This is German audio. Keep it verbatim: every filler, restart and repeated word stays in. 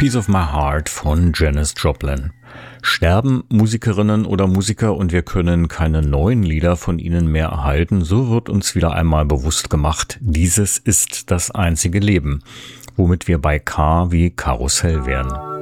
Piece of My Heart von Janis Joplin. Sterben Musikerinnen oder Musiker und wir können keine neuen Lieder von ihnen mehr erhalten, so wird uns wieder einmal bewusst gemacht, dieses ist das einzige Leben, womit wir bei K wie Karussell wären.